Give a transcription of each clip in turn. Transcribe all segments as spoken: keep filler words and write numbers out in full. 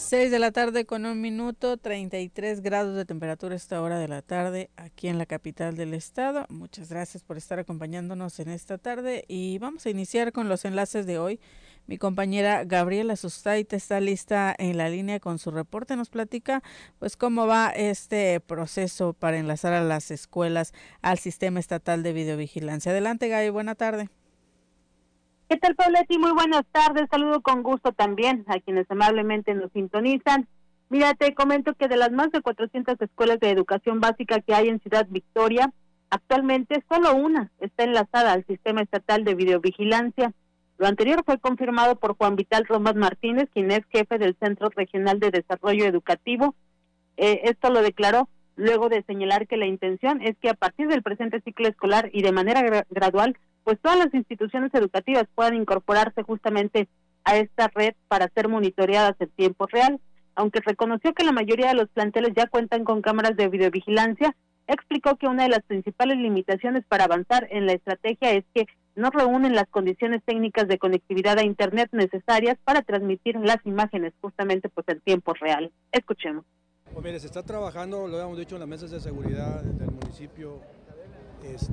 Seis de la tarde con un minuto, treinta y tres grados de temperatura a esta hora de la tarde aquí en la capital del estado. Muchas gracias por estar acompañándonos en esta tarde y vamos a iniciar con los enlaces de hoy. Mi compañera Gabriela Sustaita está lista en la línea con su reporte. Nos platica pues cómo va este proceso para enlazar a las escuelas al sistema estatal de videovigilancia. Adelante, Gaby, buena tarde. ¿Qué tal, Pauleti? Muy buenas tardes, saludo con gusto también a quienes amablemente nos sintonizan. Mira, te comento que de las más de cuatrocientas escuelas de educación básica que hay en Ciudad Victoria, actualmente solo una está enlazada al sistema estatal de videovigilancia. Lo anterior fue confirmado por Juan Vital Romas Martínez, quien es jefe del Centro Regional de Desarrollo Educativo. Eh, esto lo declaró luego de señalar que la intención es que a partir del presente ciclo escolar y de manera gra- gradual, pues todas las instituciones educativas puedan incorporarse justamente a esta red para ser monitoreadas en tiempo real. Aunque reconoció que la mayoría de los planteles ya cuentan con cámaras de videovigilancia, explicó que una de las principales limitaciones para avanzar en la estrategia es que no reúnen las condiciones técnicas de conectividad a Internet necesarias para transmitir las imágenes justamente pues en tiempo real. Escuchemos. Pues mire, se está trabajando, lo habíamos dicho, en las mesas de seguridad del municipio este,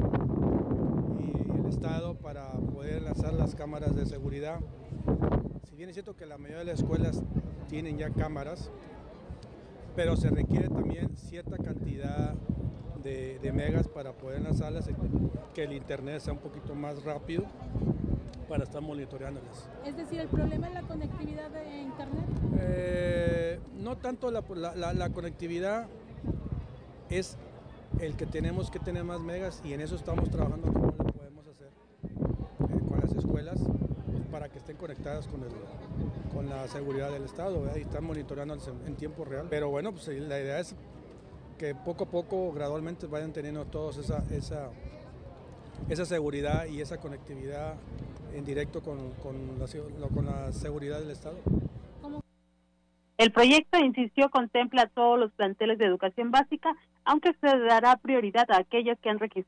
y el estado para poder lanzar las cámaras de seguridad. Si bien es cierto que la mayoría de las escuelas tienen ya cámaras, pero se requiere también cierta cantidad de, de megas para poder lanzarlas, que el internet sea un poquito más rápido para estar monitoreándolas. Es decir, ¿el problema es la conectividad de internet? Eh, no tanto la, la, la, la conectividad, es el que tenemos que tener más megas y en eso estamos trabajando cómo lo podemos hacer eh, con las escuelas pues, para que estén conectadas con, el, con la seguridad del estado, ¿verdad? Y están monitoreando en tiempo real. Pero bueno, pues la idea es que poco a poco, gradualmente vayan teniendo todos esa, esa, esa seguridad y esa conectividad en directo con, con, la, con la seguridad del estado. El proyecto, insistió, contempla todos los planteles de educación básica, aunque se dará prioridad a aquellos que han registrado